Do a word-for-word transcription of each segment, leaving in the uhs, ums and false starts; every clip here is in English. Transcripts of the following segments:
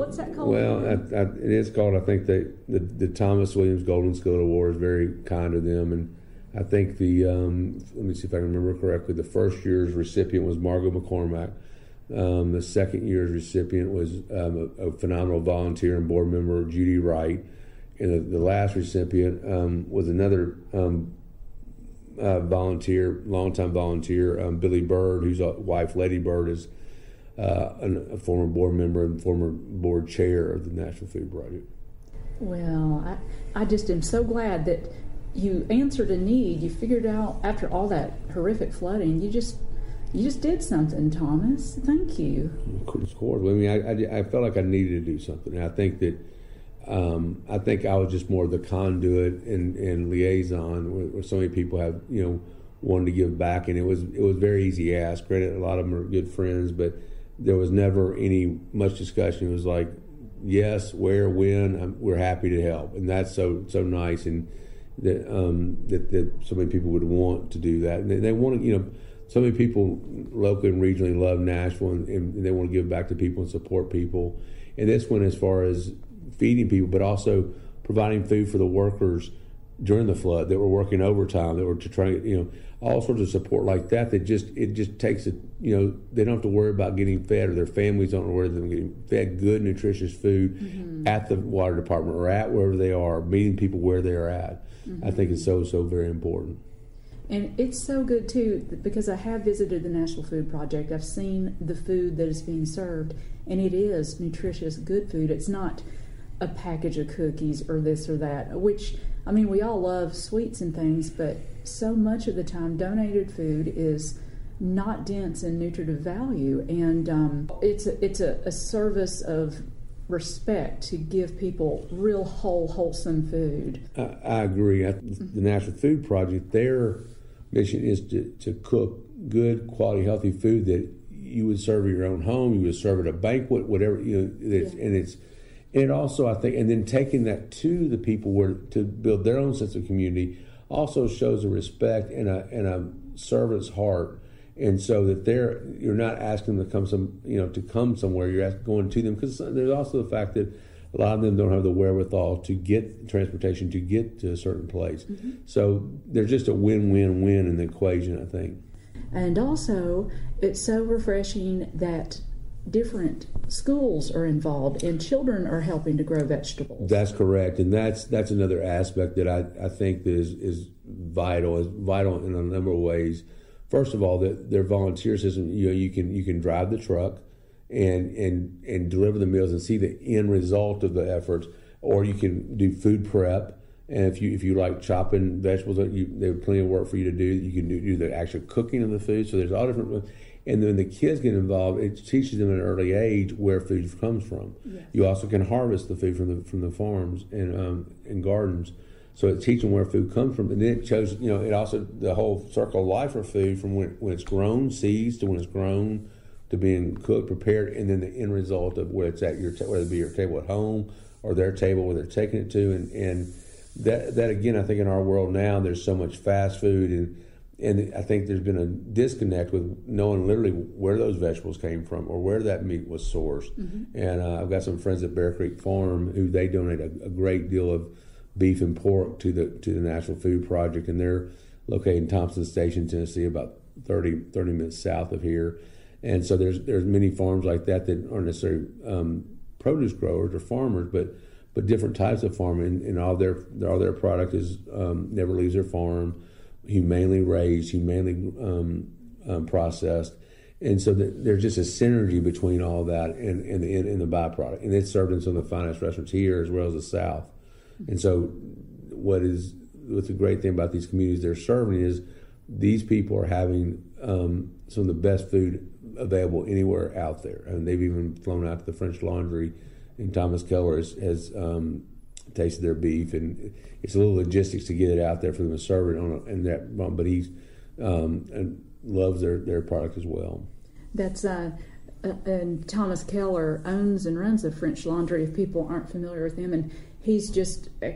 What's that called? Well, I, I, it is called, I think, the, the the Thomas Williams Golden Skull Award is very kind to them. And I think the, um, let me see if I can remember correctly, the first year's recipient was Margot McCormack. Um, the second year's recipient was um, a, a phenomenal volunteer and board member, Judy Wright. And the, the last recipient um, was another um, uh, volunteer, longtime volunteer, um, Billy Bird, whose wife, Lady Bird, is uh, an, a former board member and former board chair of the National Food Project. Well, I, I just am so glad that you answered a need. You figured out after all that horrific flooding, you just you just did something, Thomas. Thank you. Of course. I mean, I, I, I felt like I needed to do something. And I think that um, I think I was just more the conduit and, and liaison where, where so many people have, you know, wanted to give back. And it was it was very easy to ask. Granted, a lot of them are good friends, but there was never any much discussion. It was like, yes, where, when, I'm, we're happy to help. And that's so so nice. And that um, that, that so many people would want to do that. And they, they want to, you know, so many people locally and regionally love Nashville, and, and they want to give back to people and support people. And this one, as far as feeding people, but also providing food for the workers during the flood that were working overtime, that were to try, you know, all sorts of support like that. That just it just takes it, you know, they don't have to worry about getting fed, or their families don't worry about them getting fed good, nutritious food mm-hmm. at the water department or at wherever they are, meeting people where they're at. Mm-hmm. I think it's so so very important. And it's so good, too, because I have visited the National Food Project. I've seen the food that is being served, and it is nutritious, good food. It's not a package of cookies or this or that, which, I mean, we all love sweets and things, but so much of the time donated food is not dense in nutritive value. And um, it's a, it's a, a service of respect to give people real whole, wholesome food. I, I agree. I, the National Food Project, their mission is to, to cook good, quality, healthy food that you would serve at your own home, you would serve at a banquet, whatever, you know, it's, yeah. and it's, and it also, I think, and then taking that to the people where to build their own sense of community also shows a respect and a and a servant's heart. And so that they're, you're not asking them to come some, you know, to come somewhere. You're asking, going to them, because there's also the fact that a lot of them don't have the wherewithal to get transportation to get to a certain place. Mm-hmm. So there's just a win-win-win in the equation, I think. And also, it's so refreshing that different schools are involved and children are helping to grow vegetables. That's correct, and that's that's another aspect that I, I think is is vital, is vital in a number of ways. First of all, that their volunteer system, you know, you can you can drive the truck and and and deliver the meals and see the end result of the efforts, or you can do food prep. And if you if you like chopping vegetables, you, there's plenty of work for you to do. You can do, do the actual cooking of the food. So there's all different. And then the kids get involved. It teaches them at an early age where food comes from. Yes. You also can harvest the food from the from the farms and um, and gardens. So it teaches them where food comes from, and then it shows, you know, it also, the whole circle of life of food from when, when it's grown, seeds, to when it's grown, to being cooked, prepared, and then the end result of where it's at your, ta- whether it be your table at home or their table where they're taking it to, and, and that that again, I think in our world now, there's so much fast food, and and I think there's been a disconnect with knowing literally where those vegetables came from or where that meat was sourced. Mm-hmm. And uh, I've got some friends at Bear Creek Farm who they donate a, a great deal of beef and pork to the to the National Food Project, and they're located in Thompson Station, Tennessee, about thirty, thirty minutes south of here. And so there's there's many farms like that that aren't necessarily um, produce growers or farmers, but but different types of farming, and, and all their all their product is um, never leaves their farm, humanely raised, humanely um, um, processed. And so the, there's just a synergy between all that and, and, the, and the byproduct. And it's served in some of the finest restaurants here as well as the South. And so what is what's the great thing about these communities they're serving is these people are having um, some of the best food available anywhere out there. And they've even flown out to the French Laundry, and Thomas Keller has, has um, tasted their beef. And it's a little logistics to get it out there for them to serve it on a, and that, but he's um, and loves their, their product as well. That's uh, uh, and Thomas Keller owns and runs the French Laundry, if people aren't familiar with him, and he's just uh,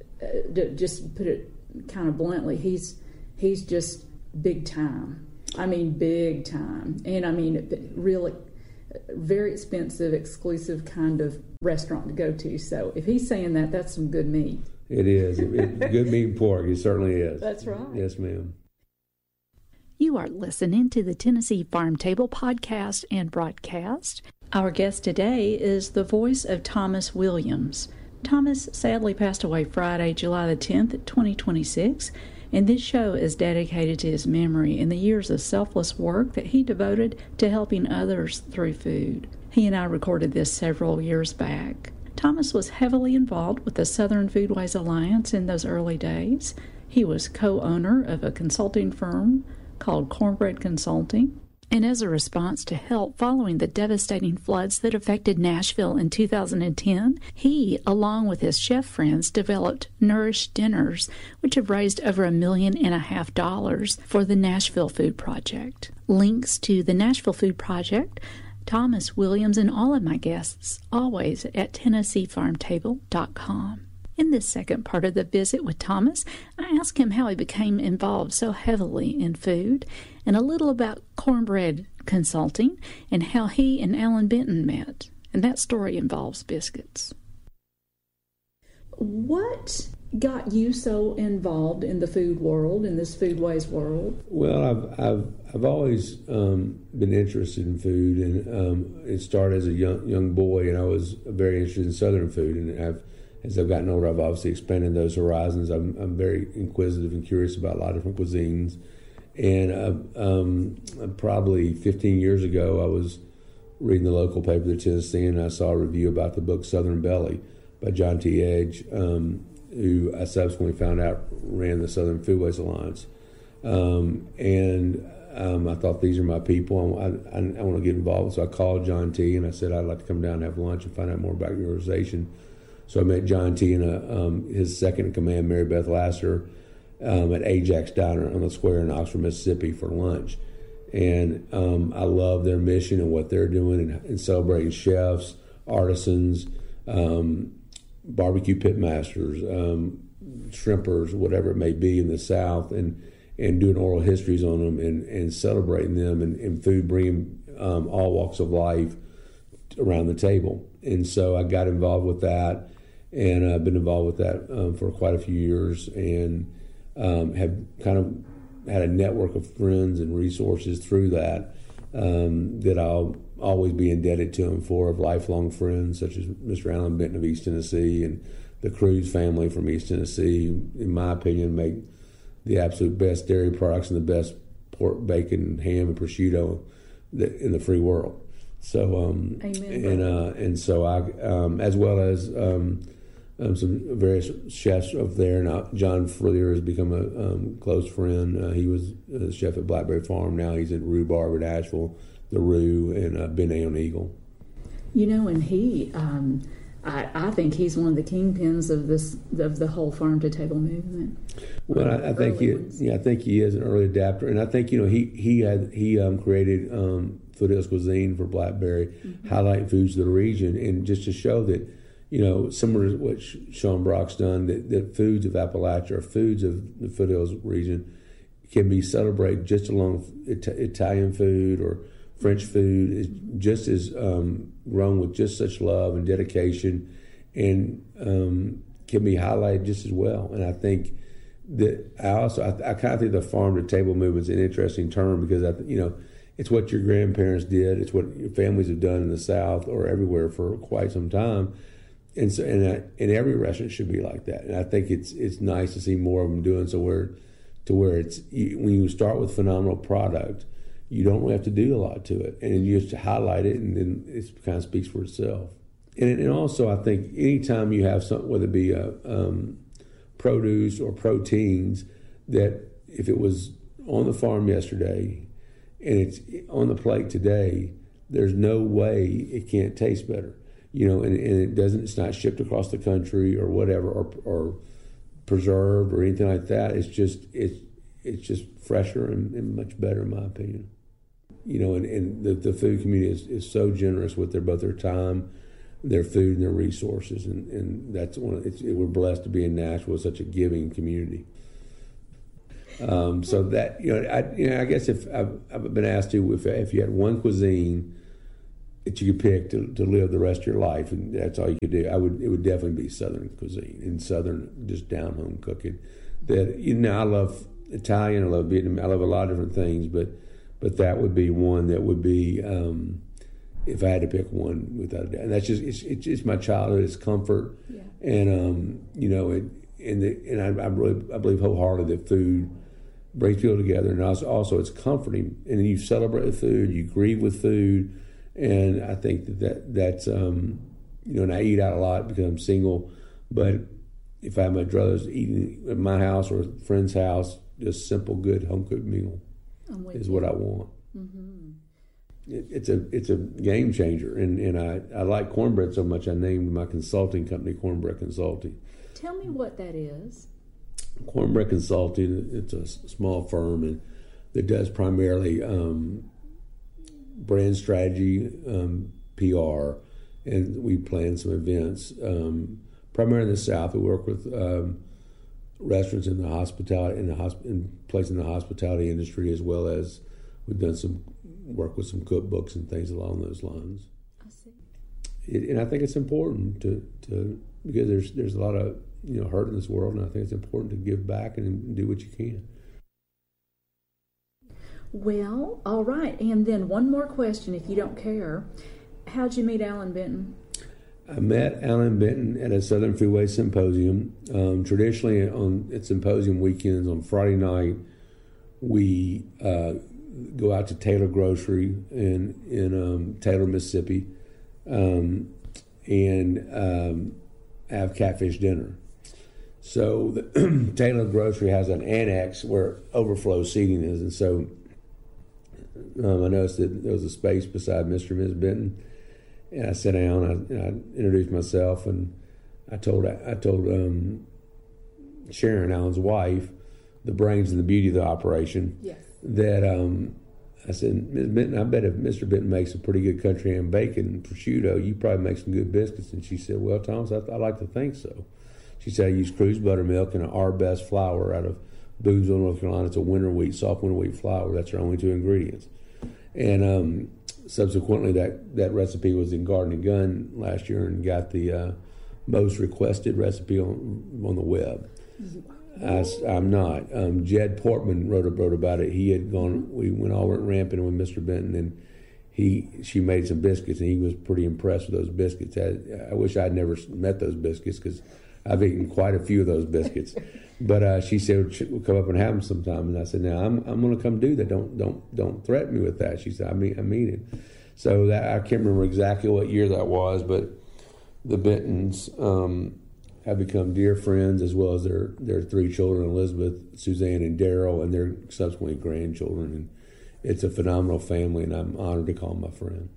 uh, just put it kind of bluntly, he's he's just big time. I mean, big time, and I mean, really, very expensive, exclusive kind of restaurant to go to. So if he's saying that, that's some good meat. It is. It, it, good meat and pork. It certainly is. That's right. Yes, ma'am. You are listening to the Tennessee Farm Table podcast and broadcast. Our guest today is the voice of Thomas Williams. Thomas sadly passed away Friday, July the tenth, twenty twenty-six, and this show is dedicated to his memory and the years of selfless work that he devoted to helping others through food. He and I recorded this several years back. Thomas was heavily involved with the Southern Foodways Alliance in those early days. He was co-owner of a consulting firm called Cornbread Consulting. And as a response to help following the devastating floods that affected Nashville in two thousand ten, he, along with his chef friends, developed Nourish Dinners, which have raised over a million and a half dollars for the Nashville Food Project. Links to the Nashville Food Project, Thomas Williams, and all of my guests, always at Tennessee Farm Table dot com. In this second part of the visit with Thomas, I asked him how he became involved so heavily in food, and a little about Cornbread Consulting, and how he and Alan Benton met. And that story involves biscuits. What got you so involved in the food world, in this foodways world? Well, I've I've I've always um, been interested in food, and um, it started as a young young boy, and I was very interested in Southern food, and I've as I've gotten older, I've obviously expanded those horizons. I'm I'm very inquisitive and curious about a lot of different cuisines, and uh, um, probably fifteen years ago, I was reading the local paper, the Tennessean, and I saw a review about the book Southern Belly by John T. Edge, um, who I subsequently found out ran the Southern Foodways Alliance. Um, and um, I thought, these are my people. I, I, I want to get involved. So I called John T. and I said, I'd like to come down and have lunch and find out more about your organization. So I met John T. and uh, um, his second in command, Mary Beth Lasser, um, at Ajax Diner on the square in Oxford, Mississippi for lunch. And um, I love their mission and what they're doing and, and celebrating chefs, artisans, um, barbecue pit masters, um, shrimpers, whatever it may be in the South, and, and doing oral histories on them and, and celebrating them, and, and food bringing um, all walks of life around the table. And so I got involved with that, and I've been involved with that um, for quite a few years, and um, have kind of had a network of friends and resources through that um, that I'll always be indebted to them for, of lifelong friends such as Mister Alan Benton of East Tennessee and the Cruz family from East Tennessee, in my opinion, make the absolute best dairy products and the best pork, bacon, ham, and prosciutto in the free world. So, um, Amen. and uh, and so I, um, as well as um, um, some various chefs up there. Now, John Frillier has become a um, close friend. Uh, he was a chef at Blackberry Farm. Now he's at Rhubarb at Asheville, the Rue, and uh, Benet on Eagle. You know, and he, um, I, I think he's one of the kingpins of this of the whole farm to table movement. Well, I, I think he, ones. yeah, I think he is an early adapter, and I think you know he he had he um, created um, Foothills Cuisine for Blackberry, mm-hmm. highlighting foods of the region, and just to show that, you know, similar to what Sean Brock's done, that, that foods of Appalachia or foods of the Foothills region can be celebrated just along it- Italian food or French food is just as um, grown with just such love and dedication, and um, can be highlighted just as well. And I think that I also I, I kind of think the farm to table movement is an interesting term, because I you know it's what your grandparents did, it's what your families have done in the South or everywhere for quite some time, and so and I, and every restaurant should be like that. And I think it's it's nice to see more of them doing so where to where it's when you start with phenomenal product, you don't really have to do a lot to it, and you just highlight it, and then it kind of speaks for itself. And, and also, I think anytime you have something, whether it be a, um, produce or proteins, that if it was on the farm yesterday and it's on the plate today, there's no way it can't taste better. You know, and, and it doesn't. It's not shipped across the country or whatever, or, or preserved or anything like that. It's just it's it's just fresher and, and much better, in my opinion. You know, and, and the, the food community is, is so generous with their both their time, their food, and their resources, and, and that's one. Of, it's, it, we're blessed to be in Nashville, such a giving community. Um, so that you know, I you know, I guess if I've, I've been asked to, if if you had one cuisine that you could pick to, to live the rest of your life, and that's all you could do, I would it would definitely be Southern cuisine and Southern just down home cooking. That you know, I love Italian, I love Vietnamese, I love a lot of different things, but but that would be one that would be um, if I had to pick one without a doubt. And that's just it's it's, it's my childhood, it's comfort, yeah. and um, you know, it, and the, and I, I really I believe wholeheartedly that food brings people together, and also, also it's comforting. And you celebrate with food, you grieve with food. And I think that, that that's, um, you know, and I eat out a lot because I'm single. But if I have my druthers eating at my house or a friend's house, just simple, good home-cooked meal is you. What I want. Mm-hmm. It, it's a it's a game changer. And, and I, I like cornbread so much I named my consulting company Cornbread Consulting. Tell me what that is. Cornbread Consulting, it's a small firm and that does primarily um, brand strategy, um, P R, and we plan some events. Um, primarily in the South, we work with um, restaurants in the hospitality, in the hosp- in place in the hospitality industry, as well as we've done some work with some cookbooks and things along those lines. I see. It, and I think it's important to, to because there's there's a lot of you know hurt in this world, and I think it's important to give back and do what you can. Well, all right. And then one more question, if you don't care. How'd you meet Alan Benton? I met Alan Benton at a Southern Foodways Symposium. Um, traditionally, on at symposium weekends on Friday night, we uh, go out to Taylor Grocery in in um, Taylor, Mississippi, um, and um, have catfish dinner. So the Taylor Grocery has an annex where overflow seating is, and so Um, I noticed that there was a space beside Mister and Miz Benton, and I sat down. I, and I introduced myself, and I told I told um, Sharon, Alan's wife, the brains and the beauty of the operation. Yes. That um, I said, Miz Benton, I bet if Mister Benton makes a pretty good country ham bacon and prosciutto, you probably make some good biscuits. And she said, "Well, Thomas, I, I like to think so." She said, "I use Cruz buttermilk and our best flour out of Boonesville, North Carolina. It's a winter wheat, soft winter wheat flour. That's our only two ingredients." And um, subsequently, that, that recipe was in Garden and Gun last year and got the uh, most requested recipe on on the web. I, I'm not. Um, Jed Portman wrote a, wrote about it. He had gone. We went all went rampant with Mister Benton, and he she made some biscuits, and he was pretty impressed with those biscuits. I, I wish I'd never met those biscuits because I've eaten quite a few of those biscuits. But uh, she said we'll come up and have them sometime, and I said, "Now I'm I'm going to come do that. Don't don't don't threaten me with that." She said, "I mean I mean it." So that I can't remember exactly what year that was, but the Bentons um, have become dear friends, as well as their their three children, Elizabeth, Suzanne, and Daryl, and their subsequently grandchildren. And it's a phenomenal family, and I'm honored to call them my friend.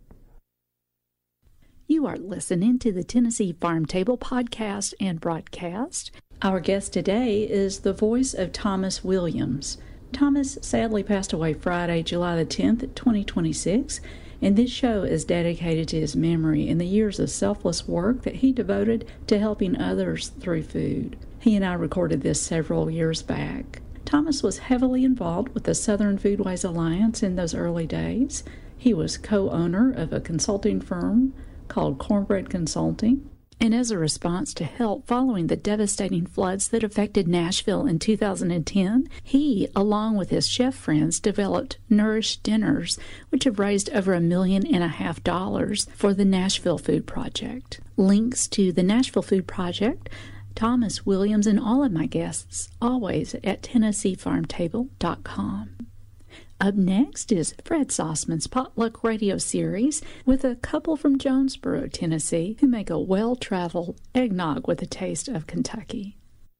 You are listening to the Tennessee Farm Table podcast and broadcast. Our guest today is the voice of Thomas Williams. Thomas sadly passed away Friday, July the tenth, twenty twenty-six, and this show is dedicated to his memory and the years of selfless work that he devoted to helping others through food. He and I recorded this several years back. Thomas was heavily involved with the Southern Foodways Alliance in those early days. He was co-owner of a consulting firm called Cornbread Consulting. And as a response to help following the devastating floods that affected Nashville in two thousand ten, he, along with his chef friends, developed Nourish Dinners, which have raised over a million and a half dollars for the Nashville Food Project. Links to the Nashville Food Project, Thomas Williams, and all of my guests, always at Tennessee Farm Table dot com. Up next is Fred Sossman's Potluck Radio Series with a couple from Jonesboro, Tennessee, who make a well-traveled eggnog with a taste of Kentucky.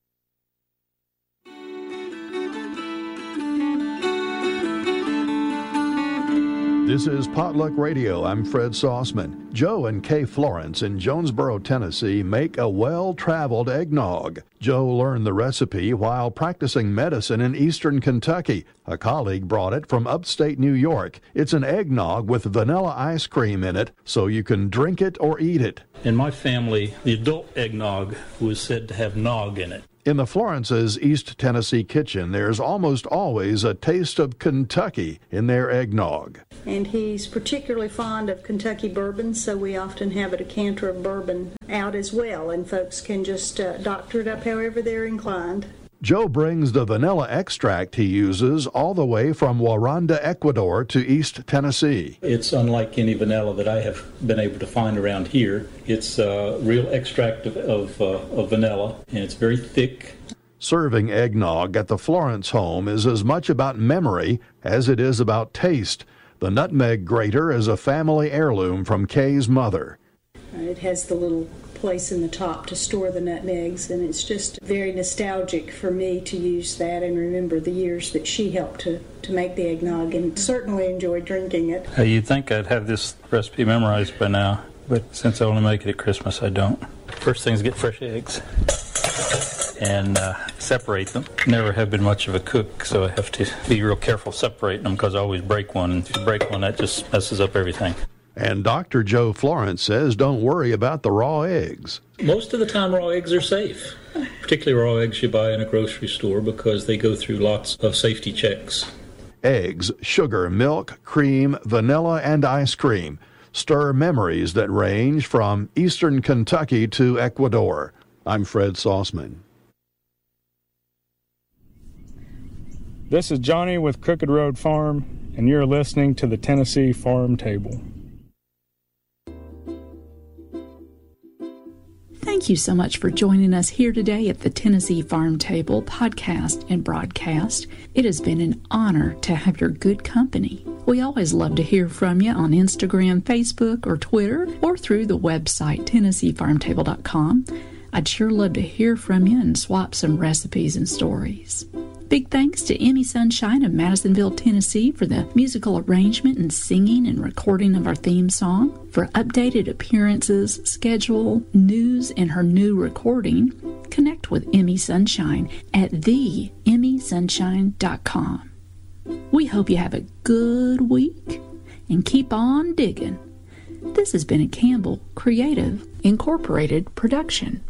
This is Potluck Radio. I'm Fred Sossman. Joe and Kay Florence in Jonesboro, Tennessee make a well-traveled eggnog. Joe learned the recipe while practicing medicine in eastern Kentucky. A colleague brought it from upstate New York. It's an eggnog with vanilla ice cream in it, so you can drink it or eat it. In my family, the adult eggnog was said to have nog in it. In the Florence's East Tennessee kitchen, there's almost always a taste of Kentucky in their eggnog. And he's particularly fond of Kentucky bourbon, so we often have a decanter of bourbon out as well, and folks can just uh, doctor it up however they're inclined. Joe brings the vanilla extract he uses all the way from Waranda, Ecuador to East Tennessee. It's unlike any vanilla that I have been able to find around here. It's a real extract of, of, uh, of vanilla, and it's very thick. Serving eggnog at the Florence home is as much about memory as it is about taste. The nutmeg grater is a family heirloom from Kay's mother. It has the little place in the top to store the nutmegs, and it's just very nostalgic for me to use that and remember the years that she helped to, to make the eggnog, and certainly enjoy drinking it. Uh, you'd think I'd have this recipe memorized by now, but since I only make it at Christmas, I don't. First thing is get fresh eggs and uh, separate them. Never have been much of a cook, so I have to be real careful separating them because I always break one, and if you break one, that just messes up everything. And Doctor Joe Florence says don't worry about the raw eggs. Most of the time, raw eggs are safe, particularly raw eggs you buy in a grocery store because they go through lots of safety checks. Eggs, sugar, milk, cream, vanilla, and ice cream stir memories that range from eastern Kentucky to Ecuador. I'm Fred Sauceman. This is Johnny with Crooked Road Farm, and you're listening to the Tennessee Farm Table. Thank you so much for joining us here today at the Tennessee Farm Table podcast and broadcast. It has been an honor to have your good company. We always love to hear from you on Instagram, Facebook, or Twitter, or through the website Tennessee Farm Table dot com. I'd sure love to hear from you and swap some recipes and stories. Big thanks to Emmy Sunshine of Madisonville, Tennessee for the musical arrangement and singing and recording of our theme song. For updated appearances, schedule, news, and her new recording, connect with Emmy Sunshine at the emmy sunshine dot com. We hope you have a good week and keep on digging. This has been a Campbell Creative Incorporated production.